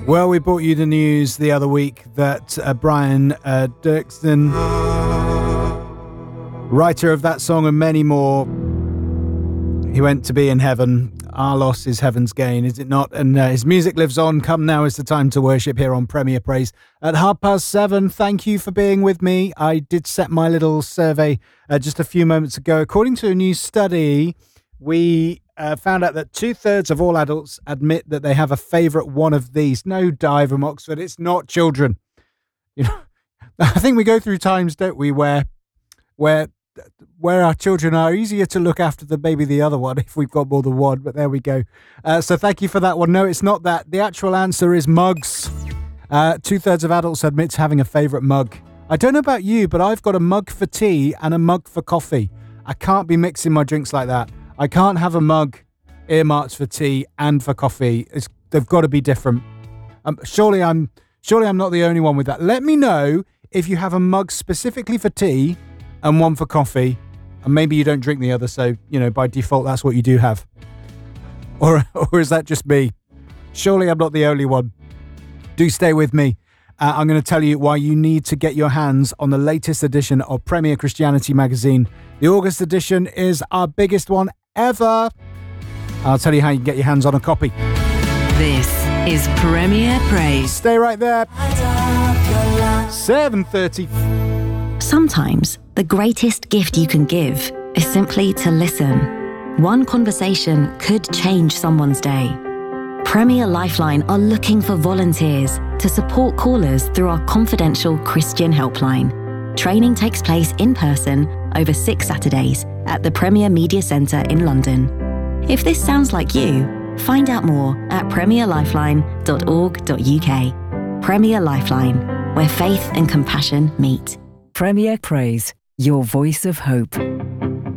Well, we brought you the news the other week that Brian Dirksen, writer of that song and many more, he went to be in heaven. Our loss is heaven's gain, is it not? And his music lives on. Come now is the time to worship here on Premier Praise at 7:30. Thank you for being with me. I did set my little survey just a few moments ago. According to a new study, we found out that 2/3 of all adults admit that they have a favourite one of these. No dive from Oxford. It's not children. You know, I think we go through times, don't we, where our children are easier to look after than maybe the other one if we've got more than one. But there we go. So thank you for that one. No, it's not that. The actual answer is mugs. 2/3 of adults admit to having a favourite mug. I don't know about you, but I've got a mug for tea and a mug for coffee. I can't be mixing my drinks like that. I can't have a mug earmarked for tea and for coffee. They've got to be different. Surely I'm not the only one with that. Let me know if you have a mug specifically for tea and one for coffee, and maybe you don't drink the other, so by default that's what you do have. Or is that just me? Surely I'm not the only one. Do stay with me. I'm going to tell you why you need to get your hands on the latest edition of Premier Christianity magazine. The August edition is our biggest one ever. I'll tell you how you can get your hands on a copy. This is Premier Praise. Stay right there. 7:30. Sometimes the greatest gift you can give is simply to listen. One conversation could change someone's day. Premier Lifeline are looking for volunteers to support callers through our confidential Christian helpline. Training takes place in person over 6 Saturdays at the Premier Media Centre in London. If this sounds like you, find out more at premierlifeline.org.uk. Premier Lifeline, where faith and compassion meet. Premier Praise, your voice of hope.